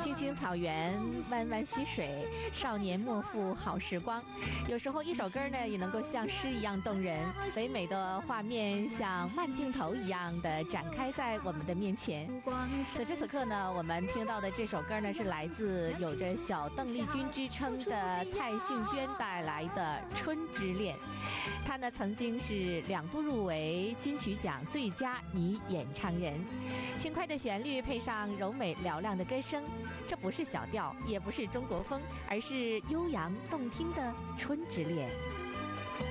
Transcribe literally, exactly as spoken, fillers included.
青青草原，弯弯溪水，少年莫负好时光。有时候一首歌呢，也能够像诗一样动人，唯美的画面像慢镜头一样的展开在我们的面前。此时此刻呢，我们听到的这首歌呢，是来自有着小邓丽君之称的蔡幸娟带来的《春之恋》。她呢曾经是两度入围金曲奖最佳女演唱人。轻快的旋律配上柔美嘹亮的歌声，这不是小调，也不是中国风，而是悠扬动听的春之恋。